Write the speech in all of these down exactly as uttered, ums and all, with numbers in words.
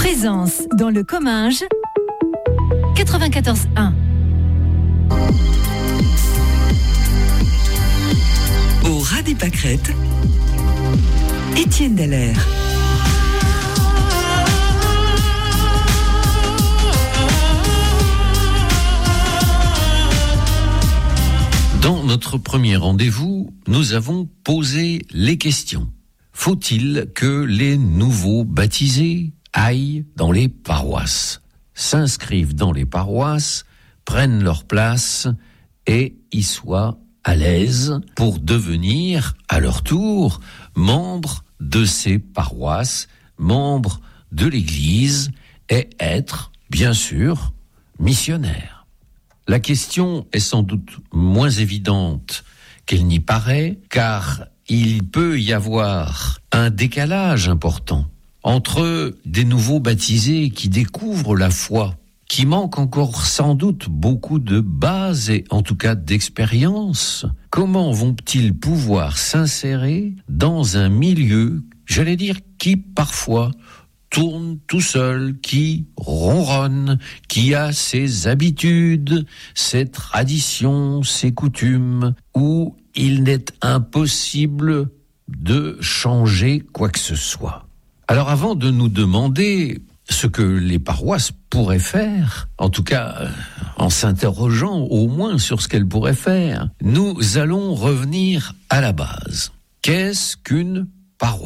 Présence dans le Comminges quatre-vingt-quatorze un. Au ras des pâquerettes, Étienne Dallaire. Dans notre premier rendez-vous, nous avons posé les questions. Faut-il que les nouveaux baptisés aillent dans les paroisses, s'inscrivent dans les paroisses, prennent leur place et y soient à l'aise pour devenir, à leur tour, membres de ces paroisses, membres de l'Église et être, bien sûr, missionnaires? La question est sans doute moins évidente qu'elle n'y paraît, car il peut y avoir un décalage important entre des nouveaux baptisés qui découvrent la foi, qui manquent encore sans doute beaucoup de base et en tout cas d'expérience. Comment vont-ils pouvoir s'insérer dans un milieu, j'allais dire, qui parfois tourne tout seul, qui ronronne, qui a ses habitudes, ses traditions, ses coutumes, où il n'est impossible de changer quoi que ce soit. Alors avant de nous demander ce que les paroisses pourraient faire, en tout cas en s'interrogeant au moins sur ce qu'elles pourraient faire, nous allons revenir à la base. Qu'est-ce qu'une paroisse ?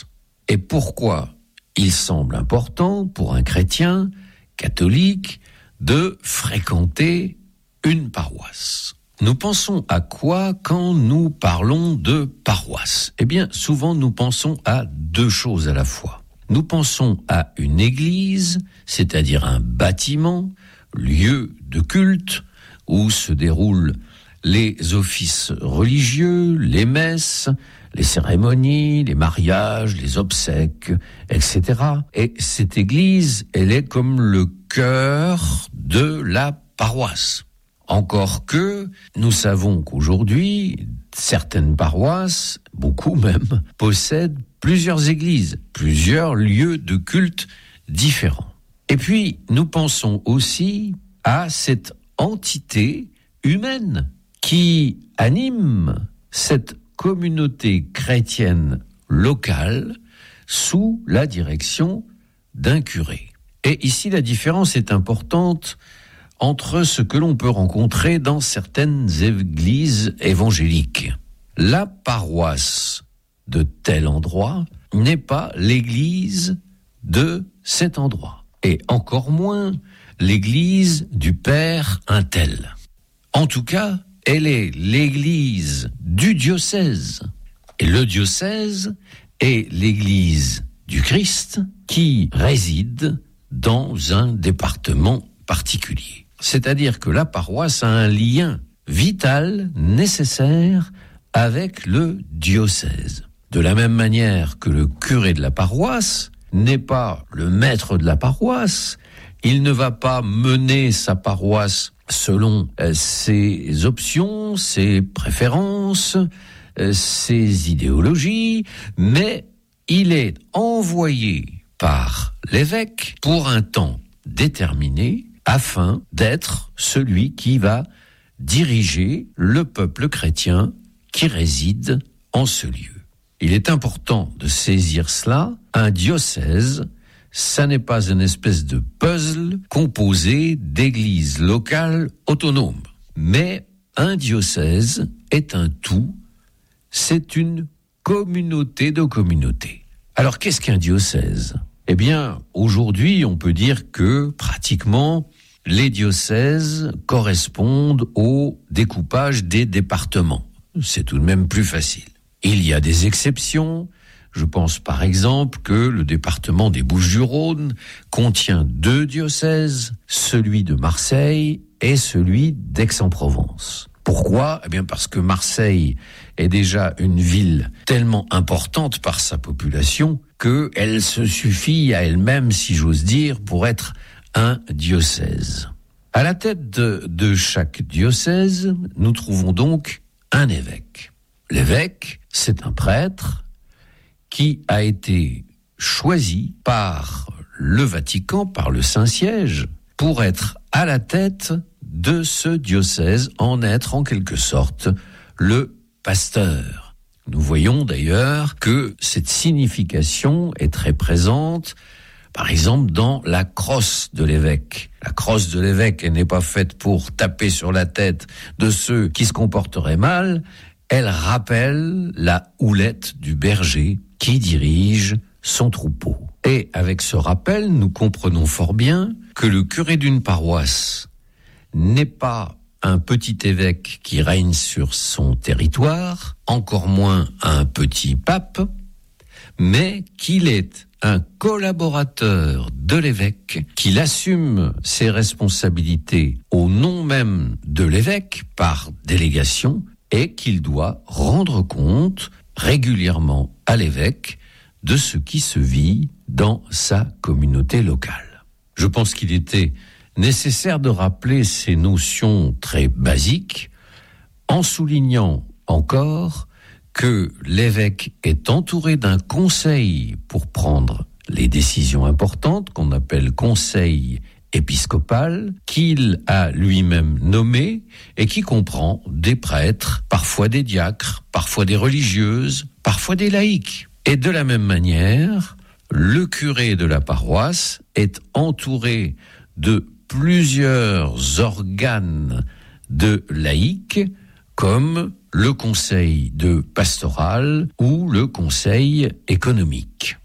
Et pourquoi il semble important pour un chrétien catholique de fréquenter une paroisse? Nous pensons à quoi quand nous parlons de paroisse ? Eh bien, souvent nous pensons à deux choses à la fois. Nous pensons à une église, c'est-à-dire un bâtiment, lieu de culte, où se déroulent les offices religieux, les messes, les cérémonies, les mariages, les obsèques, et cetera. Et cette église, elle est comme le cœur de la paroisse. Encore que, nous savons qu'aujourd'hui, certaines paroisses, beaucoup même, possèdent plusieurs églises, plusieurs lieux de culte différents. Et puis, nous pensons aussi à cette entité humaine qui anime cette communauté chrétienne locale sous la direction d'un curé. Et ici, la différence est importante entre ce que l'on peut rencontrer dans certaines églises évangéliques. La paroisse de tel endroit n'est pas l'église de cet endroit, et encore moins l'église du père un tel. En tout cas, elle est l'église du diocèse. Et le diocèse est l'église du Christ qui réside dans un département particulier. C'est-à-dire que la paroisse a un lien vital, nécessaire, avec le diocèse. De la même manière que le curé de la paroisse n'est pas le maître de la paroisse, il ne va pas mener sa paroisse selon euh, ses options, ses préférences, euh, ses idéologies, mais il est envoyé par l'évêque pour un temps déterminé afin d'être celui qui va diriger le peuple chrétien qui réside en ce lieu. Il est important de saisir cela. Un diocèse, ça n'est pas une espèce de puzzle composé d'églises locales autonomes. Mais un diocèse est un tout, c'est une communauté de communautés. Alors qu'est-ce qu'un diocèse ? Eh bien, aujourd'hui, on peut dire que pratiquement les diocèses correspondent au découpage des départements. C'est tout de même plus facile. Il y a des exceptions. Je pense par exemple que le département des Bouches-du-Rhône contient deux diocèses, celui de Marseille et celui d'Aix-en-Provence. Pourquoi ? Eh bien parce que Marseille est déjà une ville tellement importante par sa population qu'elle se suffit à elle-même, si j'ose dire, pour être un diocèse. À la tête de, de chaque diocèse, nous trouvons donc un évêque. L'évêque, c'est un prêtre qui a été choisi par le Vatican, par le Saint-Siège, pour être à la tête de ce diocèse, en être en quelque sorte le pasteur. Nous voyons d'ailleurs que cette signification est très présente, par exemple dans la crosse de l'évêque. La crosse de l'évêque, elle n'est pas faite pour taper sur la tête de ceux qui se comporteraient mal, elle rappelle la houlette du berger qui dirige son troupeau. Et avec ce rappel, nous comprenons fort bien que le curé d'une paroisse n'est pas un petit évêque qui règne sur son territoire, encore moins un petit pape, mais qu'il est un collaborateur de l'évêque, qu'il assume ses responsabilités au nom même de l'évêque par délégation et qu'il doit rendre compte régulièrement à l'évêque de ce qui se vit dans sa communauté locale. Je pense qu'il était nécessaire de rappeler ces notions très basiques en soulignant encore que l'évêque est entouré d'un conseil pour prendre les décisions importantes qu'on appelle conseil épiscopal, qu'il a lui-même nommé et qui comprend des prêtres, parfois des diacres, parfois des religieuses, parfois des laïcs. Et de la même manière, le curé de la paroisse est entouré de plusieurs organes de laïcs, comme le conseil de pastoral ou le conseil économique.